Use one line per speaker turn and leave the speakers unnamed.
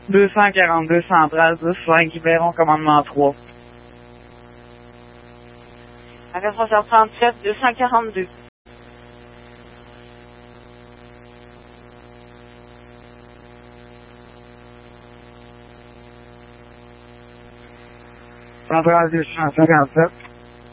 242 centrale 10-5, Yveron, commandement 3.
À 14h37, 242.
Centrale 257.